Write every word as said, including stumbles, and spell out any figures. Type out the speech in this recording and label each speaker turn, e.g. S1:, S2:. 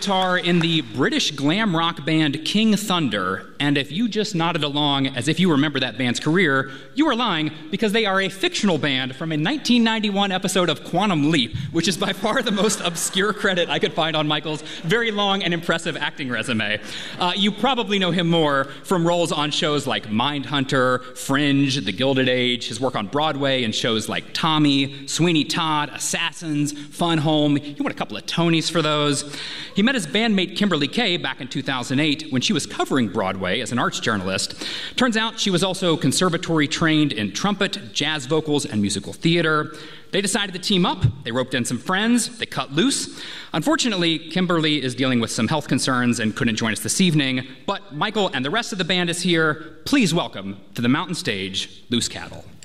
S1: guitar in the British glam rock band King Thunder, and if you just nodded along as if you remember that band's career, you are lying, because they are a fictional band from a nineteen ninety-one episode of Quantum Leap, which is by far the most obscure credit I could find on Michael's very long and impressive acting resume. Uh, you probably know him more from roles on shows like Mindhunter, Fringe, The Gilded Age, his work on Broadway in shows like Tommy, Sweeney Todd, Assassins, Fun Home. He won a couple of Tonys for those. He met his bandmate Kimberly Kay back in two thousand eight when she was covering Broadway as an arts journalist. Turns out she was also conservatory trained in trumpet, jazz vocals, and musical theater. They decided to team up. They roped in some friends. They cut loose. Unfortunately, Kimberly is dealing with some health concerns and couldn't join us this evening, but Michael and the rest of the band is here. Please welcome to the mountain stage, Loose Cattle.